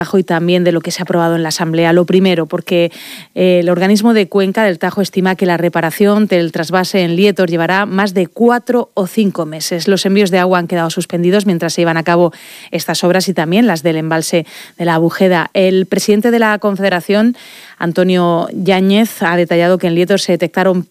y también de lo que se ha aprobado en la Asamblea. Lo primero, porque el organismo de Cuenca del Tajo estima que la reparación del trasvase en Lietor llevará más de 4 o 5 meses. Los envíos de agua han quedado suspendidos mientras se llevan a cabo estas obras y también las del embalse de la Bujeda. El presidente de la Confederación, Antonio Yáñez, ha detallado que en Lietor se detectaron